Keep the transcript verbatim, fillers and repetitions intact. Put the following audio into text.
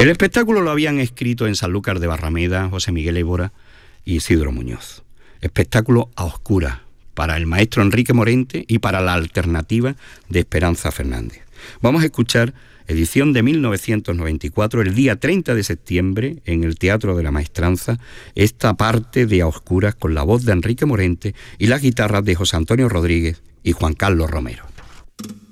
El espectáculo lo habían escrito en Sanlúcar de Barrameda José Miguel Évora y Isidro Muñoz. Espectáculo a oscuras para el maestro Enrique Morente y para la alternativa de Esperanza Fernández. Vamos a escuchar edición de mil novecientos noventa y cuatro, el día treinta de septiembre, en el Teatro de la Maestranza, esta parte de A Oscuras con la voz de Enrique Morente y las guitarras de José Antonio Rodríguez y Juan Carlos Romero.